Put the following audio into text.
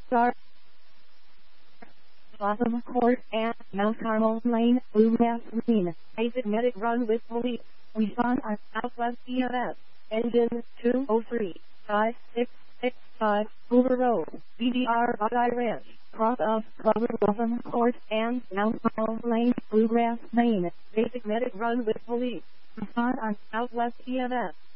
Star Bottom Court and Mount Carmel Lane, Bluegrass Green. Basic medic run with police. Respond on Southwest EMS. Engine 203-5665, Hoover Road, BDR Buckeye Ranch. Cross of Clover Bottom Court and Mount Carmel Lane, Bluegrass, Maine. Basic medic run with police. Respond on Southwest EMS.